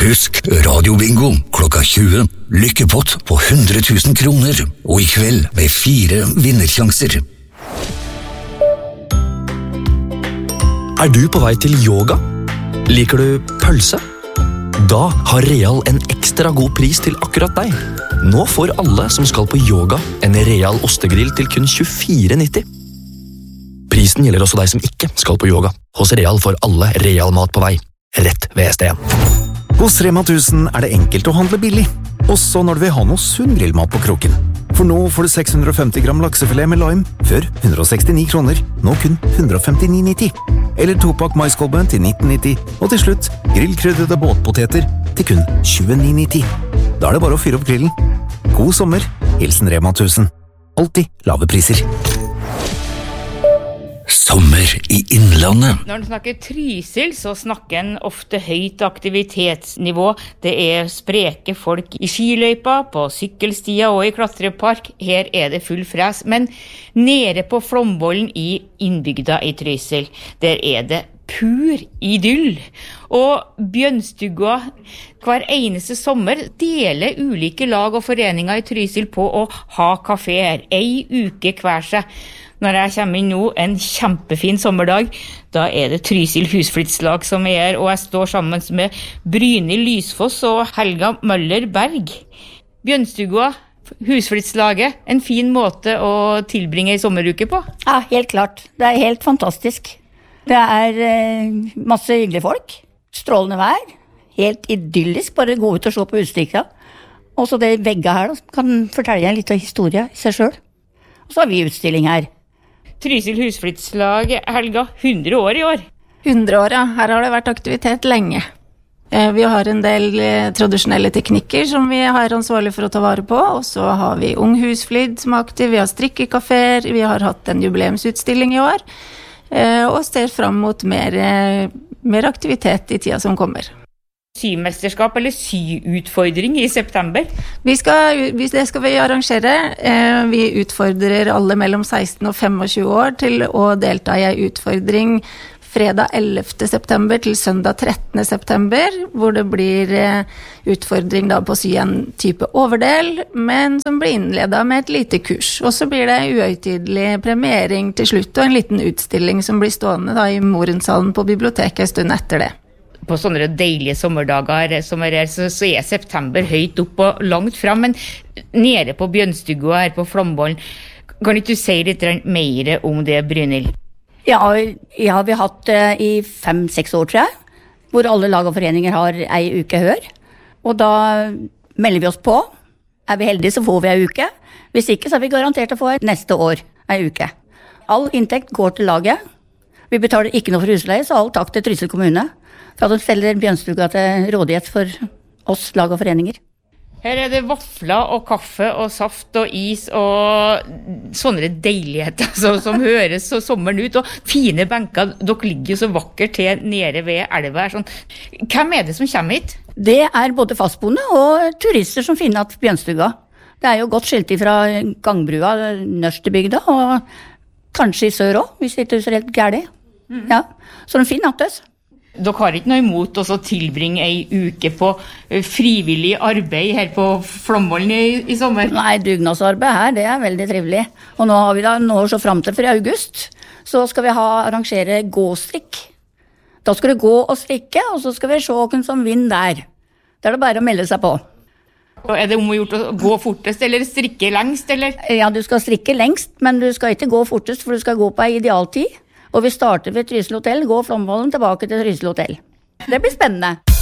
Husk Radio-bingo klokka 20. Lykkepott på 100 000 kroner. Og i kveld med 4 vinnersjanser. Du på vei til yoga? Liker du pølse? Da har Real en ekstra god pris til akkurat deg. Nå får alle som skal på yoga en Real ostegrill til kun 24,90. Prisen gjelder også deg som ikke skal på yoga. Hos Real får alle Real mat på vei. Rett ved SDN. Hos Rema 1000 det enkelt å handle billig. Også når du vil ha noe sunn grillmat på kroken. For nå får du 650 gram laksefilet med lime, før 169 kroner, nå kun 159,90. Eller 2-pakk maiskolbe til 19,90. Og til slutt, grillkrydrede båtpoteter til kun 29,90. Da det bare å fyre opp grillen. God sommer, hilsen Rema 1000. Alltid lave priser. Sommer i Innlandet. Når man snakker Trysil, så snakker en ofte høyt aktivitetsnivå. Det spreke folk i skiløypa, på sykkelstia og i klatrepark. Her det full fres. Men nede på Flombollen i innbygda i Trysil, der det pur idyll. Og Bjønstugga hver eneste sommer deler ulike lag og foreninger i Trysil på å ha kaféer. 1 uke hver seg. Når jeg kommer inn nå, en kjempefin sommerdag, da det Trysil husflyttslag som her, og jeg står sammen med Brynhild Lysfoss og Helga Møller Berg. Bjønstugga, husflyttslaget, en fin måte å tilbringe en sommeruke på? Ja, helt klart. Det helt fantastisk. Det masse hyggelige folk, strålende vær, helt idyllisk, bare gå ut og se på utstikta. Og så det vegget her, da, som kan fortelle en liten historie i seg selv. Og så har vi utstilling her. Trysil husflyttslag, Helga, 100 år i år. 100 år, ja. Her har det vært aktivitet lenge. Vi har en del tradisjonelle teknikker som vi har ansvarlig for å ta vare på, og så har vi Ung Husflid som aktiv, vi har strikkekaféer, vi har hatt en jubileumsutstilling i år, og ser frem mot mer aktivitet i tida som kommer. Symesterskap eller syutfordring i september? Det skal vi arrangere. Vi utfordrer alle mellom 16 og 25 år til å delta i en utfordring fredag 11. september til søndag 13. september, hvor det blir utfordring da på å sy en type overdel, men som blir innledet med et lite kurs. Og så blir det uhøytidelig premiering til slutt, og en liten utstilling som blir stående da i Morenshallen på biblioteket en stund etter det. På sånne deilige sommerdager som her, så september høyt opp og langt frem, men nede på Bjønstugga her på Flombollen, kan ikke du si litt mer om det, Brynhild? Ja, vi har hatt det i 5-6 år, tror jeg, hvor alle lag og foreninger har en uke hør, og da melder vi oss på. Vi heldige, så får vi en uke. Hvis ikke, så vi garantert å få neste år en uke. All inntekt går til laget. Vi betaler ikke noe for husleie, så all takk til Trysil kommune, for at de selger Bjønstugga til rådighet for oss lag og foreninger. Her det vafler og kaffe og saft og is og sånne deiligheter som høres så sommeren ut, og fine benker. Dere ligger jo så vakkert til nede ved elva. Sånn. Hvem det som kommer hit? Det både fastboende og turister som finner at Bjønstugga. Det jo godt skilt fra gangbrua, Nørstebygda, og kanskje i sør også, hvis det ikke er helt gærlig. Ja, så de finner at oss. Dere har ikke noe imot å tilbringe en uke på frivillig arbeid her på Flombollen i sommer? Nei, dugnadsarbeid her, det veldig trivelig. Og nå har vi da noe så frem til for august, så skal vi arrangere gåstrikk. Da skal du gå og strikke, og så skal vi se hvem som vinner der. Da det bare å melde seg på. Og det om å gjort å gå fortest, eller strikke lengst, eller? Ja, du skal strikke lengst, men du skal ikke gå fortest, for du skal gå på en idealtid. Og vi starter ved Trysil hotell, går Flombollen tilbake til Trysil hotell. Det blir spennende.